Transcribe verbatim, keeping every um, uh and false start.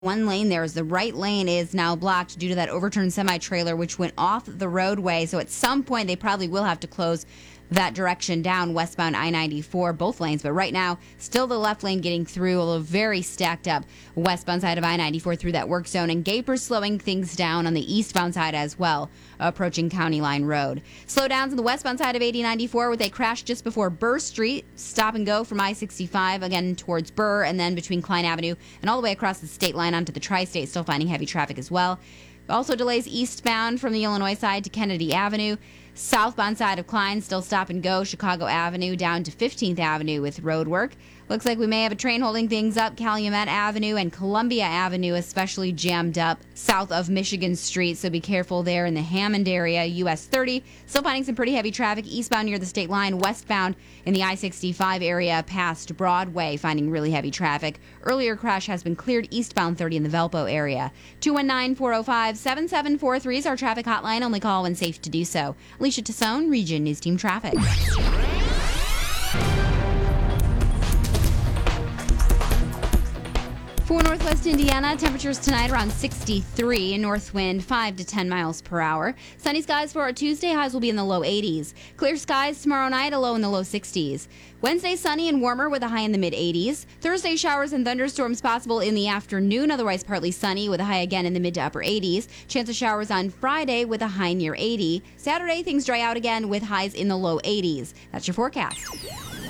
One lane there is the right lane is now blocked due to that overturned semi-trailer which went off the roadway. So at some point they probably will have to close that direction down westbound I ninety-four, both lanes. But right now, still the left lane getting through, although very stacked up westbound side of I ninety-four through that work zone. And Gapers slowing things down on the eastbound side as well, approaching County Line Road. Slowdowns on the westbound side of eighty ninety-four with a crash just before Burr Street. Stop and go from I sixty-five again towards Burr, and then between Klein Avenue and all the way across the state line onto the Tri-State, still finding heavy traffic as well. Also delays eastbound from the Illinois side to Kennedy Avenue. Southbound side of Klein, still stop and go. Chicago Avenue down to fifteenth Avenue with road work. Looks like we may have a train holding things up. Calumet Avenue and Columbia Avenue especially jammed up south of Michigan Street, so be careful there in the Hammond area. U S thirty, still finding some pretty heavy traffic eastbound near the state line. Westbound in the I sixty-five area past Broadway, finding really heavy traffic. Earlier crash has been cleared eastbound thirty in the Valpo area. two one nine, four oh five, seven seven four three is our traffic hotline. Only call when safe to do so. Alicia Tassone, Region News Team Traffic. For Northwest Indiana, temperatures tonight around sixty-three, north wind five to ten miles per hour. Sunny skies for our Tuesday, highs will be in the low eighties. Clear skies tomorrow night, a low in the low sixties. Wednesday, sunny and warmer with a high in the mid eighties. Thursday, showers and thunderstorms possible in the afternoon, otherwise partly sunny with a high again in the mid to upper eighties. Chance of showers on Friday with a high near eighty. Saturday, things dry out again with highs in the low eighties. That's your forecast.